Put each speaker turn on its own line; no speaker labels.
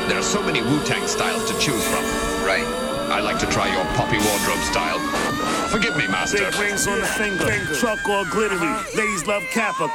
There are so many Wu-Tang styles to choose from.
Right.
I like to try your Poppy Wardrobe style. Forgive me, master.
Big rings on the finger, truck all glittery. Ladies love Kappa,